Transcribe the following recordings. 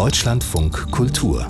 Deutschlandfunk Kultur.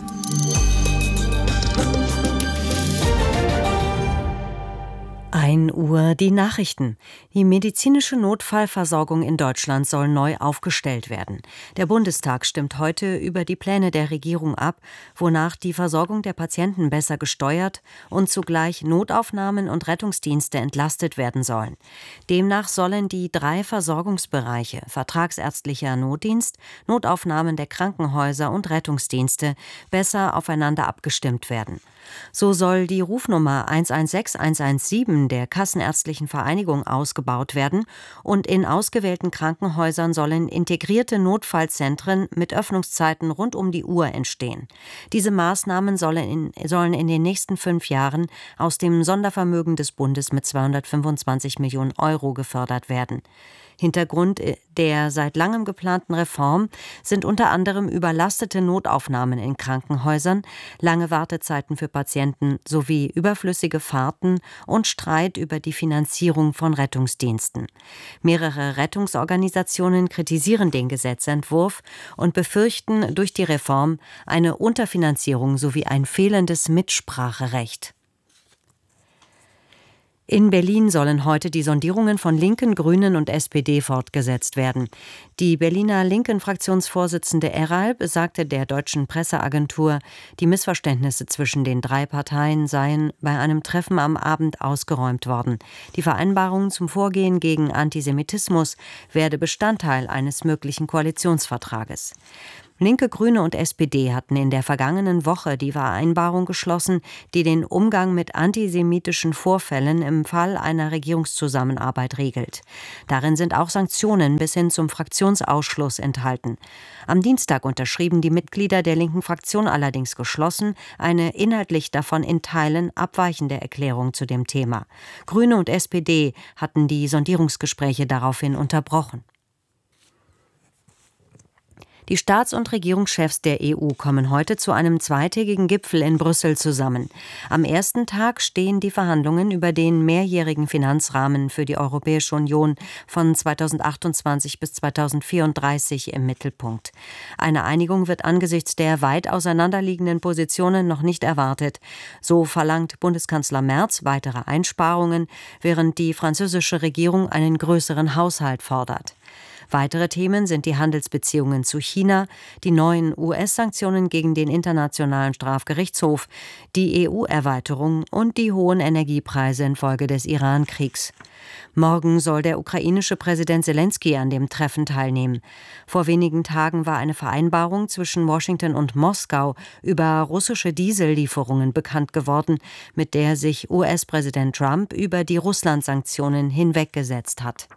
1 Uhr die Nachrichten. Die medizinische Notfallversorgung in Deutschland soll neu aufgestellt werden. Der Bundestag stimmt heute über die Pläne der Regierung ab, wonach die Versorgung der Patienten besser gesteuert und zugleich Notaufnahmen und Rettungsdienste entlastet werden sollen. Demnach sollen die 3 Versorgungsbereiche vertragsärztlicher Notdienst, Notaufnahmen der Krankenhäuser und Rettungsdienste besser aufeinander abgestimmt werden. So soll die Rufnummer 116 117 der Kassenärztlichen Vereinigung ausgebaut werden und in ausgewählten Krankenhäusern sollen integrierte Notfallzentren mit Öffnungszeiten rund um die Uhr entstehen. Diese Maßnahmen sollen in den nächsten 5 Jahren aus dem Sondervermögen des Bundes mit 225 Millionen Euro gefördert werden. Hintergrund der seit langem geplanten Reform sind unter anderem überlastete Notaufnahmen in Krankenhäusern, lange Wartezeiten für Patienten sowie überflüssige Fahrten und Streit über die Finanzierung von Rettungsdiensten. Mehrere Rettungsorganisationen kritisieren den Gesetzentwurf und befürchten durch die Reform eine Unterfinanzierung sowie ein fehlendes Mitspracherecht. In Berlin sollen heute die Sondierungen von Linken, Grünen und SPD fortgesetzt werden. Die Berliner Linken-Fraktionsvorsitzende Eralb sagte der deutschen Presseagentur, die Missverständnisse zwischen den 3 Parteien seien bei einem Treffen am Abend ausgeräumt worden. Die Vereinbarung zum Vorgehen gegen Antisemitismus werde Bestandteil eines möglichen Koalitionsvertrages. Linke, Grüne und SPD hatten in der vergangenen Woche die Vereinbarung geschlossen, die den Umgang mit antisemitischen Vorfällen im Fall einer Regierungszusammenarbeit regelt. Darin sind auch Sanktionen bis hin zum Fraktionsausschluss enthalten. Am Dienstag unterschrieben die Mitglieder der linken Fraktion allerdings geschlossen eine inhaltlich davon in Teilen abweichende Erklärung zu dem Thema. Grüne und SPD hatten die Sondierungsgespräche daraufhin unterbrochen. Die Staats- und Regierungschefs der EU kommen heute zu einem zweitägigen Gipfel in Brüssel zusammen. Am ersten Tag stehen die Verhandlungen über den mehrjährigen Finanzrahmen für die Europäische Union von 2028 bis 2034 im Mittelpunkt. Eine Einigung wird angesichts der weit auseinanderliegenden Positionen noch nicht erwartet. So verlangt Bundeskanzler Merz weitere Einsparungen, während die französische Regierung einen größeren Haushalt fordert. Weitere Themen sind die Handelsbeziehungen zu China, die neuen US-Sanktionen gegen den Internationalen Strafgerichtshof, die EU-Erweiterung und die hohen Energiepreise infolge des Iran-Kriegs. Morgen soll der ukrainische Präsident Selenskyj an dem Treffen teilnehmen. Vor wenigen Tagen war eine Vereinbarung zwischen Washington und Moskau über russische Diesellieferungen bekannt geworden, mit der sich US-Präsident Trump über die Russland-Sanktionen hinweggesetzt hat.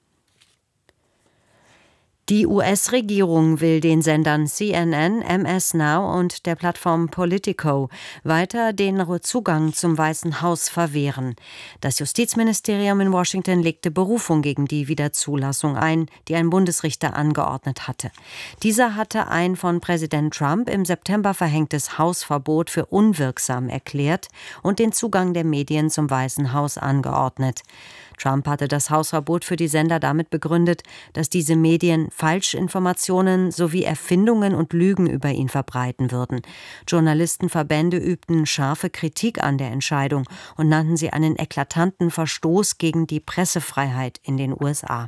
Die US-Regierung will den Sendern CNN, MS Now und der Plattform Politico weiter den Zugang zum Weißen Haus verwehren. Das Justizministerium in Washington legte Berufung gegen die Wiederzulassung ein, die ein Bundesrichter angeordnet hatte. Dieser hatte ein von Präsident Trump im September verhängtes Hausverbot für unwirksam erklärt und den Zugang der Medien zum Weißen Haus angeordnet. Trump hatte das Hausverbot für die Sender damit begründet, dass diese Medien Falschinformationen sowie Erfindungen und Lügen über ihn verbreiten würden. Journalistenverbände übten scharfe Kritik an der Entscheidung und nannten sie einen eklatanten Verstoß gegen die Pressefreiheit in den USA.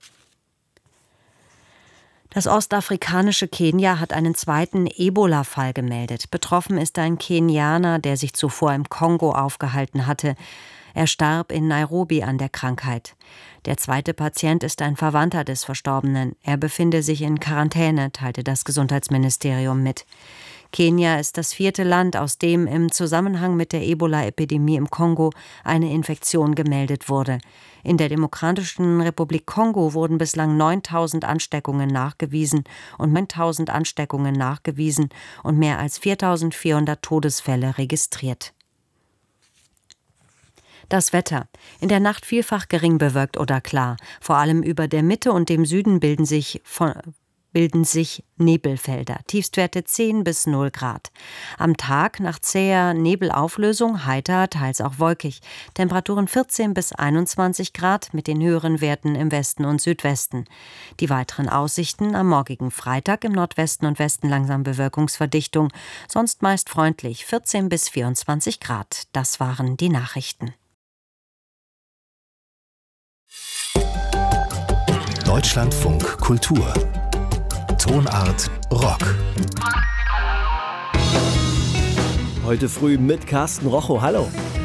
Das ostafrikanische Kenia hat einen zweiten Ebola-Fall gemeldet. Betroffen ist ein Kenianer, der sich zuvor im Kongo aufgehalten hatte. Er starb in Nairobi an der Krankheit. Der zweite Patient ist ein Verwandter des Verstorbenen. Er befinde sich in Quarantäne, teilte das Gesundheitsministerium mit. Kenia ist das 4. Land, aus dem im Zusammenhang mit der Ebola-Epidemie im Kongo eine Infektion gemeldet wurde. In der Demokratischen Republik Kongo wurden bislang 9.000 Ansteckungen nachgewiesen und mehr als 4.400 Todesfälle registriert. Das Wetter. In der Nacht vielfach gering bewölkt oder klar. Vor allem über der Mitte und dem Süden bilden sich bilden sich Nebelfelder, Tiefstwerte 10 bis 0 Grad. Am Tag nach zäher Nebelauflösung heiter, teils auch wolkig. Temperaturen 14 bis 21 Grad mit den höheren Werten im Westen und Südwesten. Die weiteren Aussichten am morgigen Freitag im Nordwesten und Westen langsam Bewölkungsverdichtung, sonst meist freundlich 14 bis 24 Grad. Das waren die Nachrichten. Deutschlandfunk Kultur. Tonart Rock. Heute früh mit Carsten Rochow. Hallo.